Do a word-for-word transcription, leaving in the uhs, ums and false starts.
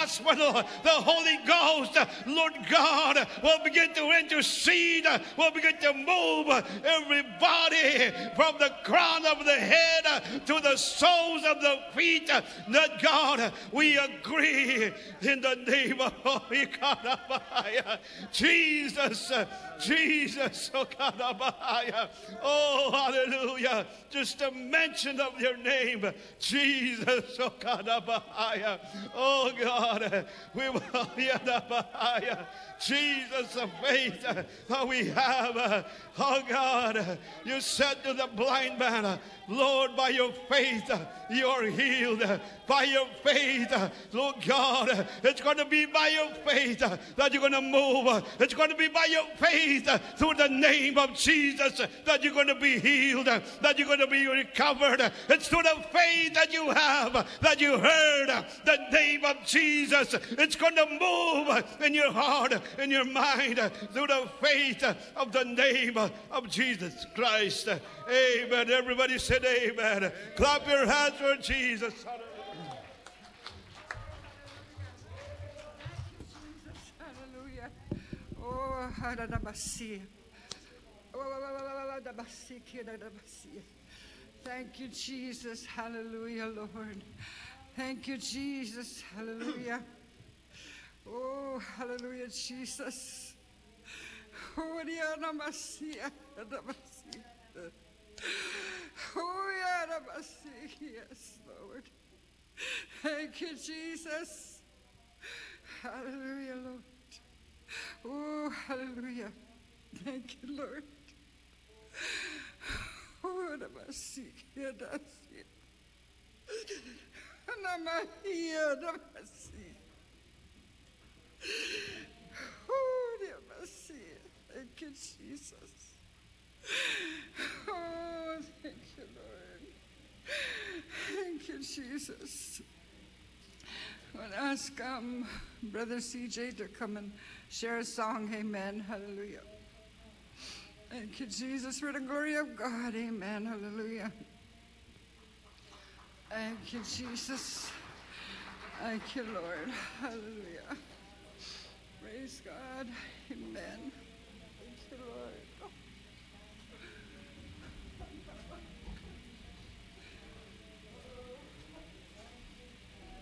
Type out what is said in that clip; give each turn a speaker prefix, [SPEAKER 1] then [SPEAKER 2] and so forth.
[SPEAKER 1] hospital, the Holy Ghost, Lord God, will begin to intercede, will begin to move everybody from the crown of the head to the soles of the feet. That God, we agree in the name of Holy God, Jesus, Jesus, oh God, oh hallelujah, just a mention of your name, Jesus, oh God, oh God, we will, Jesus, the faith that we have, oh God, you said to the blind man, Lord, by your faith you are healed. By your faith, Lord God, it's going to be by your faith that you're going to move. It's going to be by your faith through the name of Jesus that you're going to be healed, that you're going to be recovered. It's through the faith that you have, that you heard the name of Jesus. It's going to move in your heart, in your mind, through the faith of the name of Jesus Christ. Amen. Everybody said amen. Clap your hands for Jesus.
[SPEAKER 2] Hallelujah. Oh, hallelujah. Thank you, Jesus. Hallelujah, Lord. Thank you, Jesus. Hallelujah. Oh, hallelujah, Jesus. Oh, yes, Lord. Thank you, Jesus. Hallelujah, Lord. Oh, hallelujah. Thank you, Lord. Oh, Namasia, Namasia. Namasia, Namasia. Oh, Namasia. Thank you, Jesus. Oh, thank you, Lord. Thank you, Jesus. I want to ask um, Brother C J to come and share a song. Amen. Hallelujah. Thank you, Jesus, for the glory of God. Amen. Hallelujah. Thank you, Jesus. Thank you, Lord. Hallelujah. Praise God. Amen. Thank you, Lord.